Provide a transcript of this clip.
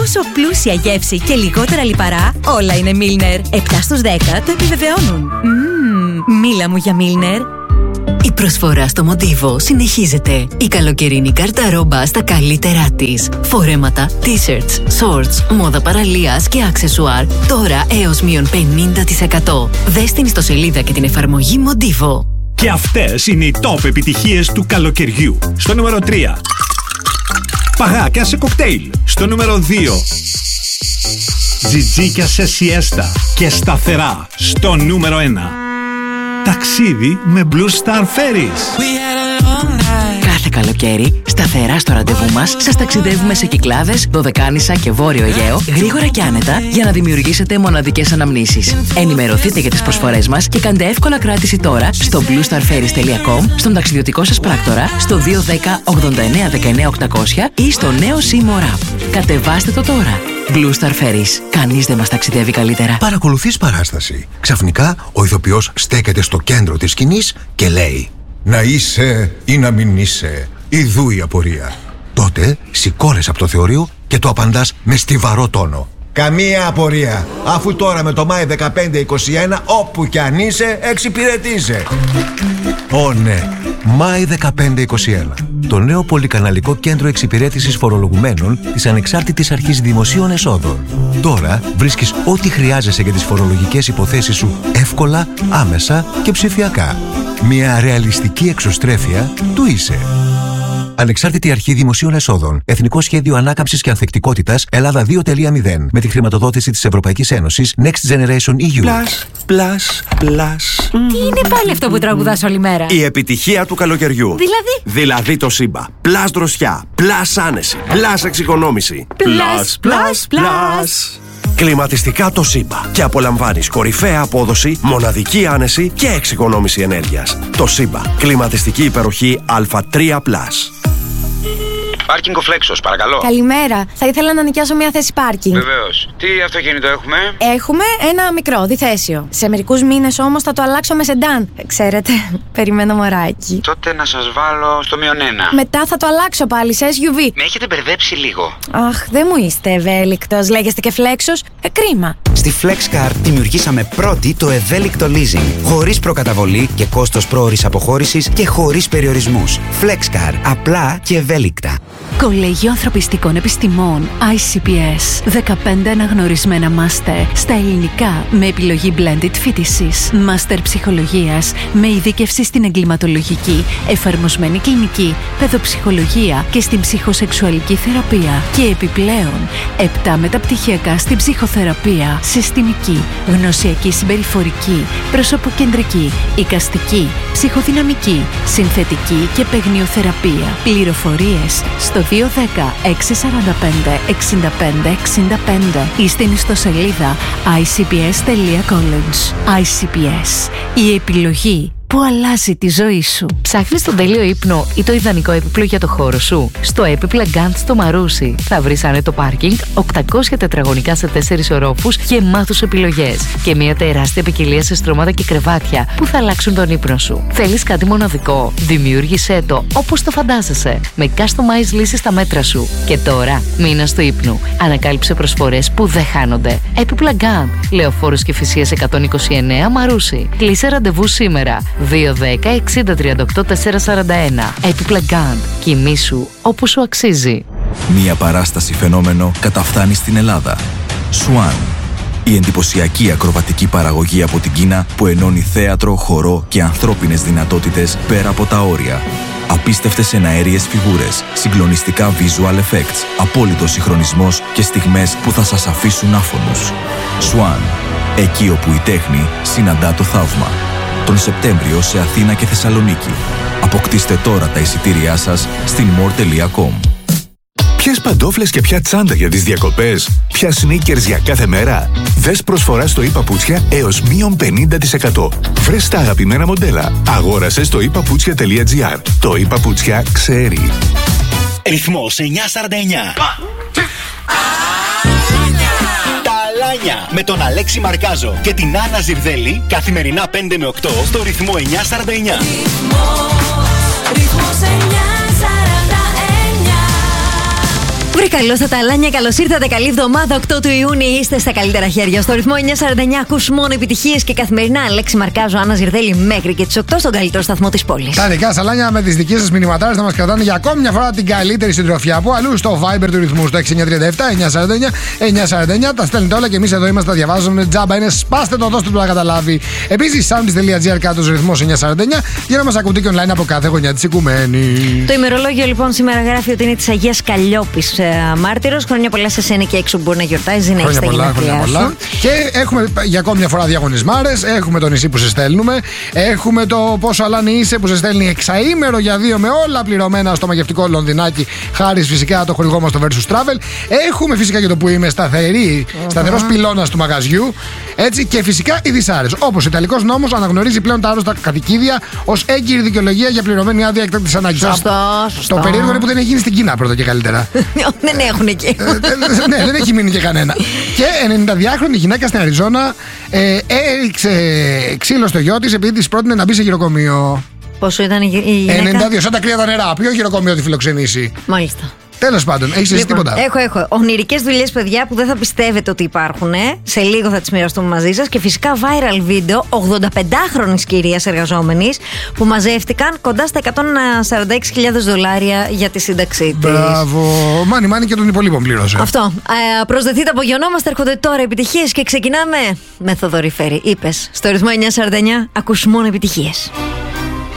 Τόσο πλούσια γεύση και λιγότερα λιπαρά, όλα είναι Milner. 7 στους 10 το επιβεβαιώνουν. Μίλα μου για Milner. Η προσφορά στο Μοντίβο συνεχίζεται. Η καλοκαιρινή καρταρόμπα στα καλύτερά της. Φορέματα, t-shirts, shorts, μόδα παραλίας και αξεσουάρ. Τώρα έως μείον 50%. Δες την ιστοσελίδα και την εφαρμογή Μοντίβο. Και αυτές είναι οι top επιτυχίες του καλοκαιριού. Στο νούμερο 3. Παγάκια σε κοκτέιλ. Στο νούμερο 2. Τζιτζίκια σε σιέστα και σταθερά. Στο νούμερο 1. Ταξίδι με Blue Star Ferries. Κάθε καλοκαίρι, σταθερά στο ραντεβού μας, σας ταξιδεύουμε σε Κυκλάδες, Δωδεκάνησα και Βόρειο Αιγαίο, γρήγορα και άνετα, για να δημιουργήσετε μοναδικές αναμνήσεις. Ενημερωθείτε για τις προσφορές μας και κάντε εύκολα κράτηση τώρα στο bluestarferries.com, στον ταξιδιωτικό σας πράκτορα, στο 210 89 19 800 ή στο νέο Seymour App. Κατεβάστε το τώρα. Blue Star Ferries. Κανείς δεν μας ταξιδεύει καλύτερα. Παρακολουθείς παράσταση. Ξαφνικά ο ηθοποιός στέκεται στο κέντρο της σκηνής και λέει: «Να είσαι ή να μην είσαι, ιδού η απορία». Τότε σηκώνεσαι από το θεωρείο και το απαντάς με στιβαρό τόνο: «Καμία απορία, αφού τώρα με το Μάη 15-21 όπου κι αν είσαι εξυπηρετείσαι». Ω ναι, Μάη 15-21. Το νέο πολυκαναλικό κέντρο εξυπηρέτησης φορολογουμένων της Ανεξάρτητης Αρχής Δημοσίων Εσόδων. Τώρα βρίσκεις ό,τι χρειάζεσαι για τις φορολογικές υποθέσεις σου εύκολα, άμεσα και ψηφιακά. Μια ρεαλιστική εξωστρέφεια του είσαι. Ανεξάρτητη Αρχή Δημοσίων Εσόδων. Εθνικό Σχέδιο Ανάκαμψης και Ανθεκτικότητας Ελλάδα 2.0. Με τη χρηματοδότηση της Ευρωπαϊκής Ένωσης Next Generation EU. Τι είναι πάλι αυτό που τραγουδάς όλη μέρα? Η επιτυχία του καλοκαιριού. Δηλαδή το Σύμπα. Πλάς δροσιά. Πλάς άνεση. Πλάς εξοικονόμηση. Πλάς. Κλιματιστικά το Σύμπα. Και απολαμβάνεις κορυφαία απόδοση, μοναδική άνεση και εξοικονόμηση ενέργειας. Το Σύμπα. Κλιματιστική υπεροχή Α3+. Πάρκινγκ ο Φλέξος, παρακαλώ. Καλημέρα. Θα ήθελα να νοικιάσω μια θέση πάρκινγκ. Βεβαίως. Τι αυτοκίνητο έχουμε? Έχουμε ένα μικρό, διθέσιο. Σε μερικούς μήνες όμως θα το αλλάξω με σεντάν. Ξέρετε, περιμένω μωράκι. Τότε να σας βάλω στο -1. Μετά θα το αλλάξω πάλι σε SUV. Με έχετε μπερδέψει λίγο. Αχ, δεν μου είστε ευέλικτος. Λέγεστε και Φλέξος. Κρίμα. Στη FlexCar δημιουργήσαμε πρώτη το ευέλικτο leasing. Χωρίς προκαταβολή και κόστος πρόωρης αποχώρησης και χωρίς περιορισμούς. FlexCar. Απλά και ευέλικτα. Κολέγιο Ανθρωπιστικών Επιστημών ICPS. 15 αναγνωρισμένα μάστερ στα ελληνικά με επιλογή blended φοιτησης. Μάστερ ψυχολογίας με ειδίκευση στην εγκληματολογική, εφαρμοσμένη κλινική, παιδοψυχολογία και στην ψυχοσεξουαλική θεραπεία. Και επιπλέον 7 μεταπτυχιακά στην ψυχοθεραπεία, συστημική, γνωσιακή συμπεριφορική, προσωποκεντρική, εικαστική, ψυχοδυναμική, συνθετική και παιγνιοθεραπεία. Πληροφορίες στο 210 645 65 65 ή στην ιστοσελίδα icps.college. ICPS. Η επιλογή που αλλάζει τη ζωή σου. Ψάχνεις τον τέλειο ύπνο ή το ιδανικό έπιπλο για το χώρο σου? Στο έπιπλα Gant στο Μαρούσι θα βρεις άνετο πάρκινγκ, 800 τετραγωνικά σε 4 ορόφους και μάθους επιλογές και μια τεράστια ποικιλία σε στρώματα και κρεβάτια που θα αλλάξουν τον ύπνο σου. Θέλεις κάτι μοναδικό? Δημιούργησέ το όπως το φαντάζεσαι, με customized λύσεις στα μέτρα σου. Και τώρα, μήνας του ύπνου. Ανακάλυψε προσφορές που δεν χάνονται. Έπιπλα Gant, Λεωφόρος Κηφισίας 129 Μαρούσι. Κλείσε ραντεβού σήμερα. 210 60 38 441. Έπιπλα Gant. Κοιμήσου όπως σου αξίζει. Μία παράσταση φαινόμενο καταφθάνει στην Ελλάδα. Swan. Η εντυπωσιακή ακροβατική παραγωγή από την Κίνα που ενώνει θέατρο, χορό και ανθρώπινες δυνατότητες πέρα από τα όρια. Απίστευτες εναέριες φιγούρες, συγκλονιστικά visual effects, απόλυτος συγχρονισμός και στιγμές που θα σας αφήσουν άφωνους. Swan. Εκεί όπου η τέχνη συναντά το θαύμα. Τον Σεπτέμβριο σε Αθήνα και Θεσσαλονίκη. Αποκτήστε τώρα τα εισιτήριά σας στην more.com. Ποιες παντόφλες και ποια τσάντα για τις διακοπές? Ποια sneakers για κάθε μέρα? Δες προσφορά στο ePaputsια έως μείον 50%. Βρες τα αγαπημένα μοντέλα. Αγόρασε στο ePaputsια.gr. Το ePaputsια ξέρει. Ρυθμός 949. Με τον Αλέξη Μαρκάζο και την Άννα Ζιρδέλη καθημερινά 5 με 8 στο ρυθμό 949. Ρυθμός 949. Βρε καλώς τα ταλάνια, καλώς ήρθατε. Καλή εβδομάδα, 8 του Ιούνιου. Είστε στα καλύτερα χέρια. Στο ρυθμό 949 ακούς μόνο επιτυχίες και καθημερινά. Αλέξη Μαρκάζο, Άννα Ζιρδέλη μέχρι και τις 8 στον καλύτερο σταθμό της πόλης. Τα δικά σαλάνια με τις δικές σας μηνυματάρες θα μας κρατάνε για ακόμη μια φορά την καλύτερη συντροφιά. Που αλλού στο Viber του ρυθμού στο 6937-949-949. Τα στέλνετε όλα και εμείς εδώ είμαστε, τα διαβάζουμε. Τζάμπα είναι, σπάστε το, δώστε το να καταλάβει. Επίσης, soundis.gr κάτω ρυθμός 949 για να μας ακούτε και online από κάθε γωνιά της οικουμένης. Το ημερολόγιο λοιπόν σήμερα γράφει ότι είναι της Αγίας Καλλιόπης μάρτυρος. Χρόνια πολλά σε σένα και έξω που μπορεί να γιορτάζει, να έχεις τα γενέθλιά σου. Και έχουμε για ακόμη μια φορά διαγωνισμάρες. Έχουμε το νησί που σε στέλνουμε. Έχουμε το πόσο αλάνι είσαι που σε στέλνει εξαήμερο για 2 με όλα πληρωμένα στο μαγευτικό Λονδινάκι. Χάρη φυσικά το χορηγό μας το Versus Travel. Έχουμε φυσικά και το που είμαι σταθερός πυλώνας του μαγαζιού. Έτσι και φυσικά οι δυσάρες. Όπως ο Ιταλικός νόμος αναγνωρίζει πλέον τα άρρωστα κατοικίδια ως έγκυρη δικαιολογία για πληρωμένη άδεια έκτακτης ανάγκης. Σωστό. Το περίεργο είναι που δεν έχει γίνει στην Κίνα πρώτα και καλύτερα. Δεν έχουν εκεί. Ναι, δεν έχει μείνει και κανένα. Και 92χρονη γυναίκα στην Αριζόνα έριξε ξύλο στο γιο της επειδή της πρότεινε να μπει σε γυροκομείο. Πόσο ήταν η γυναίκα? 92, σαν τα κρύα τα νερά. Ποιο γυροκομείο τη φιλοξενήσει? Μάλιστα. Τέλος πάντων, έχεις εσύ τίποτα? Έχω. Ονειρικές δουλειές, παιδιά, που δεν θα πιστεύετε ότι υπάρχουν. Σε λίγο θα τις μοιραστούμε μαζί σας. Και φυσικά viral βίντεο 85χρονης κυρίας εργαζόμενης που μαζεύτηκαν κοντά στα $146,000 για τη σύνταξή της. Μπράβο. Μάνι και των υπολείπων πλήρωσε. Αυτό. Προσδεθείτε, απογειωνόμαστε, έρχονται τώρα επιτυχίες και ξεκινάμε με Θοδωρή Φέρη. Είπες στο ρυθμό 949 ακούς μόνο επιτυχίες.